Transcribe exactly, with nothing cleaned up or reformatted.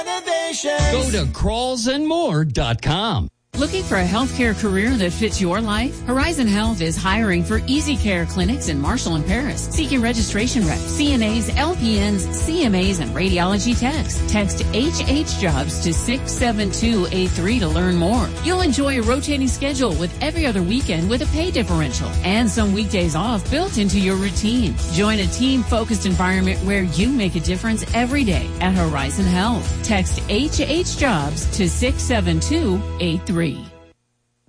Go to crawls and more dot com. Looking for a healthcare career that fits your life? Horizon Health is hiring for Easy Care clinics in Marshall and Paris, seeking registration reps, C N As, L P Ns, C M As, and radiology techs. Text H H Jobs to six seven two eight three to learn more. You'll enjoy a rotating schedule with every other weekend with a pay differential and some weekdays off built into your routine. Join a team-focused environment where you make a difference every day at Horizon Health. Text H H Jobs to six seven two eight three.